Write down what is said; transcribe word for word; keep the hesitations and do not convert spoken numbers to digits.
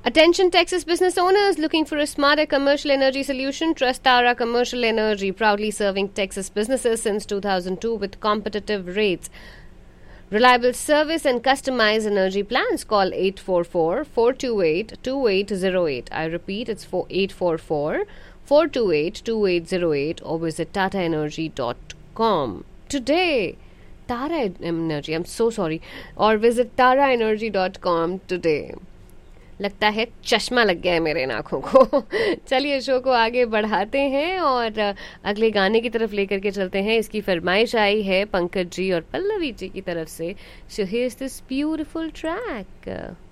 Attention Texas business owners looking for a smarter commercial energy solution. Trust Tara Commercial Energy, proudly serving Texas businesses since two thousand two with competitive rates, reliable service and customized energy plans. Call eight four four, four two eight, two eight zero eight. I repeat, it's eight four four, four two eight, two eight zero eight or visit tata energy dot com today. Tara Energy, I'm so sorry. Or visit tara energy dot com today. लगता है चश्मा लग गया है मेरे आँखों को। चलिए शो को आगे बढ़ाते हैं और अगले गाने की तरफ लेकर के चलते हैं। इसकी फरमाइश आई है पंकज जी और पल्लवी जी की तरफ से। So here's this beautiful track.